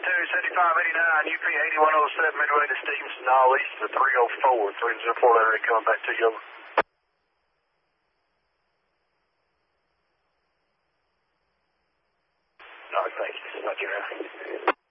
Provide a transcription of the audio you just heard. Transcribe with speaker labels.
Speaker 1: 7589, UP 8107, midway to Stevenson, all east to 304, 304 letter coming back to you. All right, thank you. Thank you.